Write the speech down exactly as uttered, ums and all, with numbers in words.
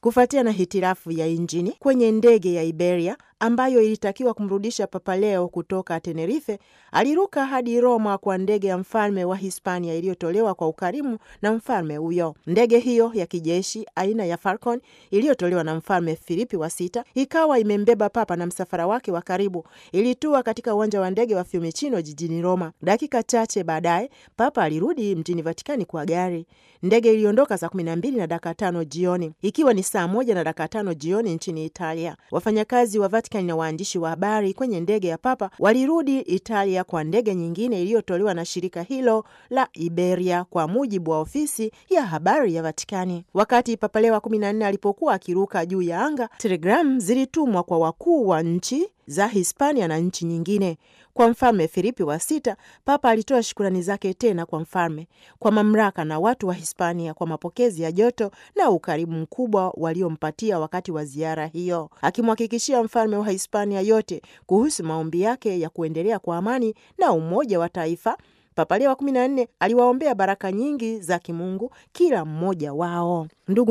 Kufuatia na hitilafu ya injini kwenye ndege ya Iberia ambayo ilitakiwa kumrudisha Papa Leo kutoka Tenerife, aliruka hadi Roma kwa ndege ya mfalme wa Hispania iliyotolewa kwa ukarimu na mfalme huyo. Ndege hiyo ya kijeshi aina ya Falcon iliyotolewa na mfalme Filipi wa sita ikawa imembeba Papa na msafara wake wa karibu. Ilitua katika uwanja wa ndege wa Fiumicino jijini Roma. Dakika chache baadaye Papa alirudi mjini Vatikani kwa gari. Ndege iliondoka saa kumi na mbili na dakika tano jioni, ikiwa ni saa moja na dakika tano jioni nchini Italia. Wafanyakazi wa Vatikani na waandishi wa habari kwenye ndege ya Papa walirudi Italia kwa ndege nyingine iliyotolewa na shirika hilo la Iberia, kwa mujibu wa ofisi ya habari ya Vatikani. Wakati Papa Leo wa kumi na nne alipokuwa akiruka juu ya anga, telegramu zilitumwa kwa wakuu wa nchi za Hispania na nchi nyingine. Kwa mfalme Filipi wa sita, Papa alitoa shukrani zake tena kwa mfalme, kwa mamlaka na watu wa Hispania kwa mapokezi ya joto na ukarimu mkubwa waliompatia wakati wa ziara hiyo, akimhakikishia mfalme wa Hispania yote kuhusu maombi yake ya kuendelea kwa amani na umoja wa taifa. Papa Leo wa kumi na nne aliwaombea baraka nyingi za kimungu kila mmoja wao. Ndugu